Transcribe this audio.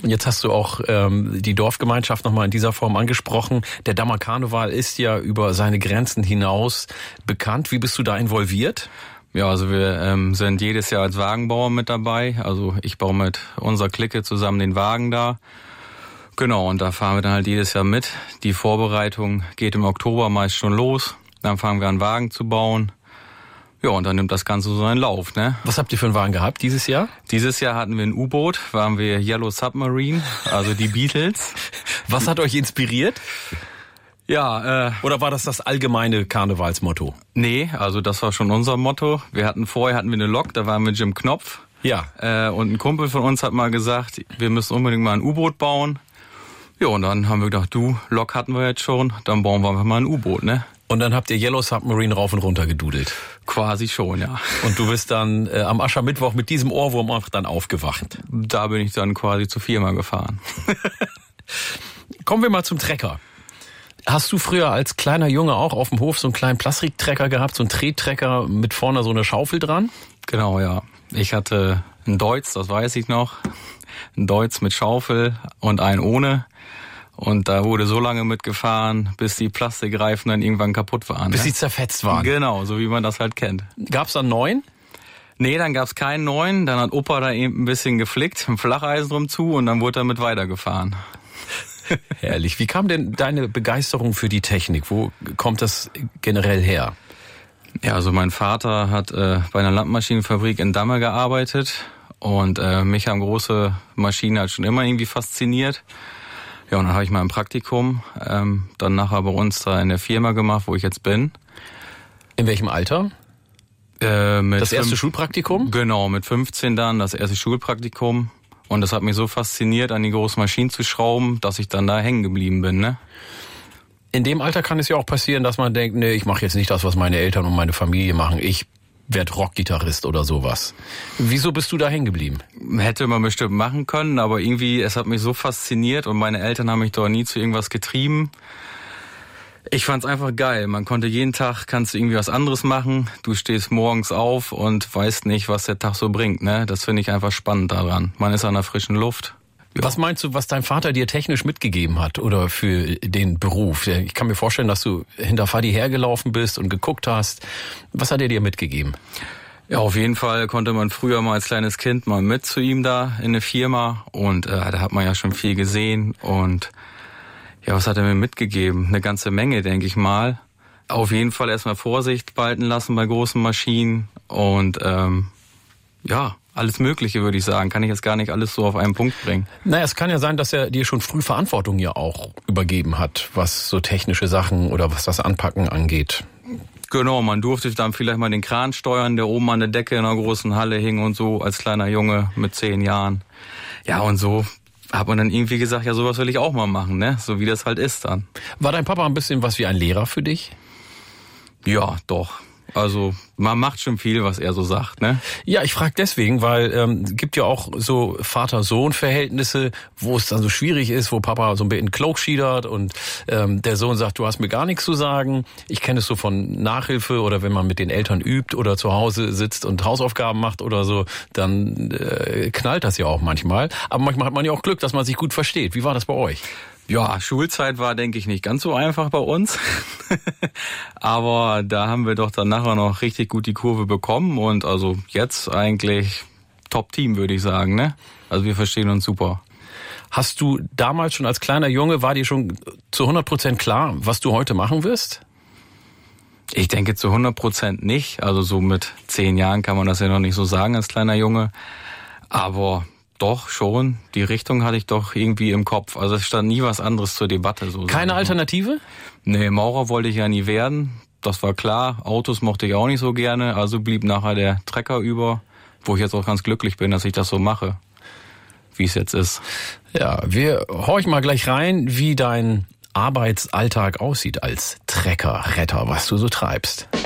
Jetzt hast du auch die Dorfgemeinschaft nochmal in dieser Form angesprochen. Der Dammer Karneval ist ja über seine Grenzen hinaus bekannt. Wie bist du da involviert? Ja, also wir sind jedes Jahr als Wagenbauer mit dabei. Also ich baue mit unserer Clique zusammen den Wagen da. Genau, und da fahren wir dann halt jedes Jahr mit. Die Vorbereitung geht im Oktober meist schon los. Dann fangen wir an, Wagen zu bauen. Ja, und dann nimmt das Ganze so seinen Lauf, ne? Was habt ihr für einen Wagen gehabt dieses Jahr? Dieses Jahr hatten wir ein U-Boot, waren wir Yellow Submarine, also die Beatles. Was hat euch inspiriert? Ja, oder war das allgemeine Karnevalsmotto? Nee, also das war schon unser Motto. Vorher hatten wir eine Lok, da waren wir Jim Knopf. Ja. Und ein Kumpel von uns hat mal gesagt, wir müssen unbedingt mal ein U-Boot bauen. Ja, und dann haben wir gedacht, Lok hatten wir jetzt schon, dann bauen wir einfach mal ein U-Boot, ne? Und dann habt ihr Yellow Submarine rauf und runter gedudelt. Quasi schon, ja. Und du bist dann am Aschermittwoch mit diesem Ohrwurm auch dann aufgewacht. Da bin ich dann quasi zur Firma gefahren. Kommen wir mal zum Trecker. Hast du früher als kleiner Junge auch auf dem Hof so einen kleinen Plastiktrecker gehabt, so einen Trettrecker mit vorne so eine Schaufel dran? Genau, ja. Ich hatte einen Deutz, das weiß ich noch. Einen Deutz mit Schaufel und einen ohne. Und da wurde so lange mitgefahren, bis die Plastikreifen dann irgendwann kaputt waren. Bis sie zerfetzt waren. Genau, so wie man das halt kennt. Gab's dann neuen? Nee, dann gab's keinen neuen. Dann hat Opa da eben ein bisschen geflickt, ein Flacheisen drum zu und dann wurde damit weitergefahren. Herrlich. Wie kam denn deine Begeisterung für die Technik? Wo kommt das generell her? Ja, also mein Vater hat bei einer Landmaschinenfabrik in Damme gearbeitet und mich haben große Maschinen halt schon immer irgendwie fasziniert. Ja, und dann habe ich mal ein Praktikum dann nachher bei uns da in der Firma gemacht, wo ich jetzt bin. In welchem Alter? Das erste Schulpraktikum? Genau, mit 15 dann das erste Schulpraktikum. Und das hat mich so fasziniert, an die großen Maschinen zu schrauben, dass ich dann da hängen geblieben bin, ne? In dem Alter kann es ja auch passieren, dass man denkt, nee, ich mache jetzt nicht das, was meine Eltern und meine Familie machen. Ich werde Rockgitarrist oder sowas. Wieso bist du da hängen geblieben? Hätte man bestimmt machen können, aber irgendwie, es hat mich so fasziniert und meine Eltern haben mich doch nie zu irgendwas getrieben. Ich fand's einfach geil. Man konnte jeden Tag, kannst du irgendwie was anderes machen. Du stehst morgens auf und weißt nicht, was der Tag so bringt, ne? Das finde ich einfach spannend daran. Man ist an der frischen Luft. Ja. Was meinst du, was dein Vater dir technisch mitgegeben hat oder für den Beruf? Ich kann mir vorstellen, dass du hinter Vati hergelaufen bist und geguckt hast. Was hat er dir mitgegeben? Ja, auf jeden Fall konnte man früher mal als kleines Kind mal mit zu ihm da in eine Firma und da hat man ja schon viel gesehen und ja, was hat er mir mitgegeben? Eine ganze Menge, denke ich mal. Auf jeden Fall erstmal Vorsicht walten lassen bei großen Maschinen und ja, alles Mögliche, würde ich sagen. Kann ich jetzt gar nicht alles so auf einen Punkt bringen. Naja, es kann ja sein, dass er dir schon früh Verantwortung ja auch übergeben hat, was so technische Sachen oder was das Anpacken angeht. Genau, man durfte dann vielleicht mal den Kran steuern, der oben an der Decke in einer großen Halle hing und so, als kleiner Junge mit 10 Jahren. Ja, und so hat man dann irgendwie gesagt, ja, sowas will ich auch mal machen, ne? So wie das halt ist dann. War dein Papa ein bisschen was wie ein Lehrer für dich? Ja, doch. Also man macht schon viel, was er so sagt, ne? Ja, ich frage deswegen, weil gibt ja auch so Vater-Sohn-Verhältnisse, wo es dann so schwierig ist, wo Papa so ein bisschen Cloak schiedert und der Sohn sagt, du hast mir gar nichts zu sagen. Ich kenne es so von Nachhilfe oder wenn man mit den Eltern übt oder zu Hause sitzt und Hausaufgaben macht oder so, dann knallt das ja auch manchmal. Aber manchmal hat man ja auch Glück, dass man sich gut versteht. Wie war das bei euch? Ja, Schulzeit war, denke ich, nicht ganz so einfach bei uns. Aber da haben wir doch dann nachher noch richtig gut die Kurve bekommen. Und also jetzt eigentlich Top-Team, würde ich sagen, ne? Also wir verstehen uns super. Hast du damals schon als kleiner Junge, war dir schon zu 100% klar, was du heute machen wirst? Ich denke zu 100% nicht. Also so mit 10 Jahren kann man das ja noch nicht so sagen als kleiner Junge. Aber doch, schon. Die Richtung hatte ich doch irgendwie im Kopf. Also es stand nie was anderes zur Debatte. So keine Alternative? Nee, Maurer wollte ich ja nie werden. Das war klar. Autos mochte ich auch nicht so gerne. Also blieb nachher der Trecker über, wo ich jetzt auch ganz glücklich bin, dass ich das so mache, wie es jetzt ist. Ja, wir horchen mal gleich rein, wie dein Arbeitsalltag aussieht als Trecker-Retter, was du so treibst.